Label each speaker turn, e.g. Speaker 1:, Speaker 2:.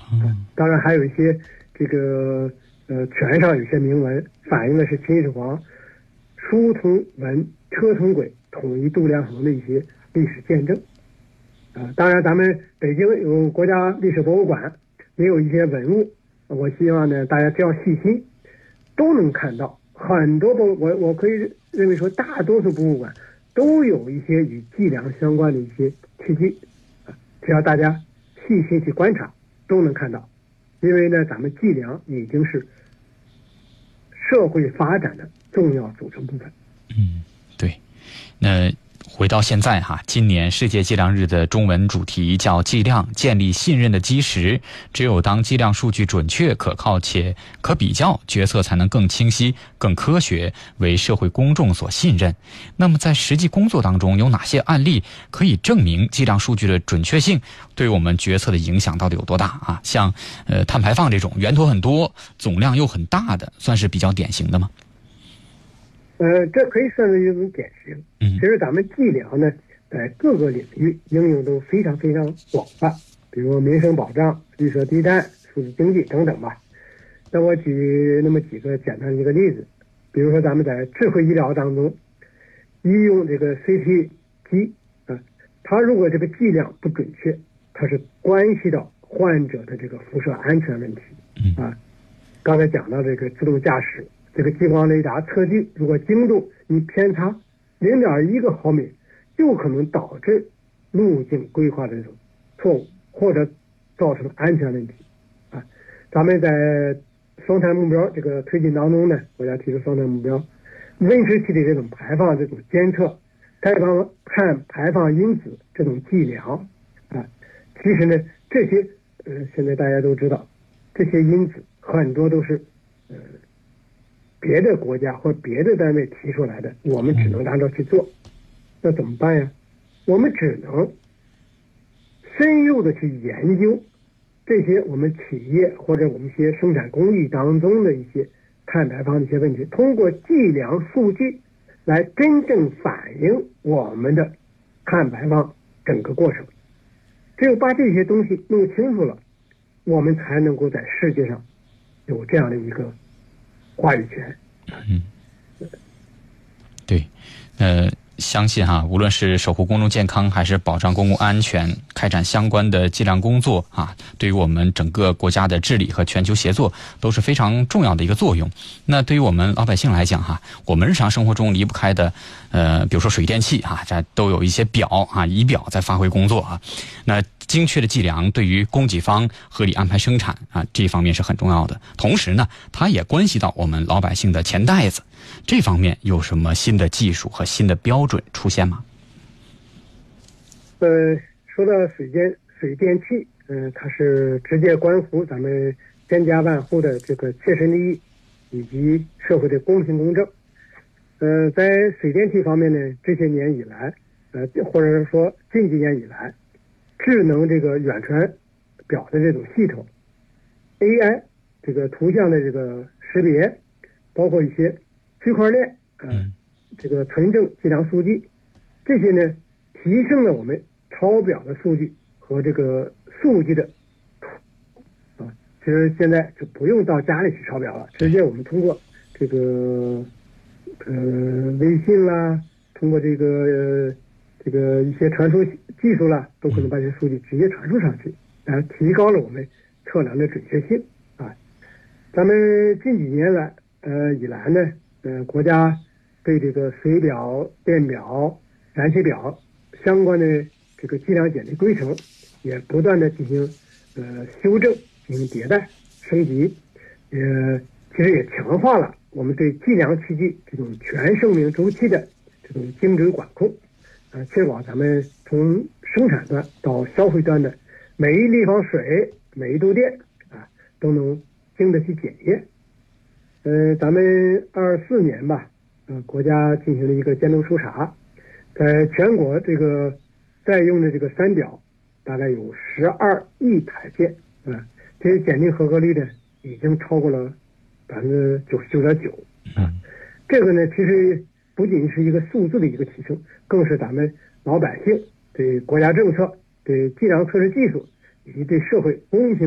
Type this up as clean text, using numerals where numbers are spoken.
Speaker 1: 当然还有一些这个权上有些铭文，反映的是秦始皇书同文车同轨统一度量衡的一些历史见证。当然咱们北京有国家历史博物馆，也有一些文物，我希望呢大家只要细心都能看到很多我可以认为说大多数博物馆都有一些与计量相关的一些器具，只要大家细心去观察都能看到。因为呢咱们计量已经是社会发展的重要组成部分。
Speaker 2: 对。那回到现在今年世界计量日的中文主题叫计量建立信任的基石，只有当计量数据准确可靠且可比较，决策才能更清晰更科学，为社会公众所信任。那么在实际工作当中有哪些案例可以证明计量数据的准确性对我们决策的影响到底有多大像碳排放这种源头很多总量又很大的，算是比较典型的吗？
Speaker 1: 这可以算是一种典型。其实咱们计量呢在各个领域应用都非常非常广泛，比如民生保障、绿色低碳、数字经济等等吧。那我举那么几个简单的一个例子，比如说咱们在智慧医疗当中医用这个 CT 机它如果这个计量不准确，它是关系到患者的这个辐射安全问题刚才讲到这个自动驾驶，这个激光雷达测距如果精度你偏差0.1个毫米，就可能导致路径规划的这种错误，或者造成安全问题咱们在双碳目标这个推进当中呢，国家提出双碳目标，温室气体这种排放这种监测，碳排放因子这种计量其实呢这些现在大家都知道，这些因子很多都是别的国家或别的单位提出来的，我们只能按照去做。那怎么办呀？我们只能深入的去研究这些我们企业或者我们一些生产工艺当中的一些碳排放的一些问题，通过计量数据来真正反映我们的碳排放整个过程。只有把这些东西弄清楚了，我们才能够在世界上有这样的一个话语权。
Speaker 2: 对，相信无论是守护公众健康还是保障公共安全，开展相关的计量工作对于我们整个国家的治理和全球协作都是非常重要的一个作用。那对于我们老百姓来讲我们日常生活中离不开的比如说水电气这都有一些表仪表在发挥工作那精确的计量对于供给方合理安排生产这方面是很重要的。同时呢，它也关系到我们老百姓的钱袋子，这方面有什么新的技术和新的标准出现吗？
Speaker 1: 说到水电气它是直接关乎咱们千家万户的这个切身利益以及社会的公平公正。在水电气方面呢，这些年以来或者说近几年以来，智能这个远传表的这种系统 AI 这个图像的这个识别，包括一些区块链这个存证计量数据，这些呢提升了我们抄表的数据和这个数据的其实现在就不用到家里去抄表了，直接我们通过这个微信啦，通过这个一些传输技术啦，都可能把这些数据直接传输上去，提高了我们测量的准确性咱们近几年来以来呢国家对这个水表、电表、燃气表相关的这个计量检历规程也不断的进行修正，进行迭代升级，其实也强化了我们对计量器具这种全生命周期的这种精准管控确保咱们从生产端到消费端的每一立方水、每一度电都能经得起检验。咱们24年吧国家进行了一个监督抽查，在全国这个在用的这个三表大概有12亿台件这些检定合格率呢已经超过了99.9%这个呢其实不仅是一个数字的一个提升，更是咱们老百姓对国家政策、对计量测试技术以及对社会公平